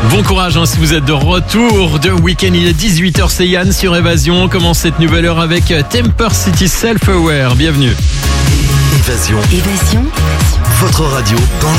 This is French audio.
Bon courage si vous êtes de retour de week-end. Il est 18h, c'est Yann sur Évasion. On commence cette nouvelle heure avec Temper City Self-Aware. Bienvenue. Évasion. Votre radio dans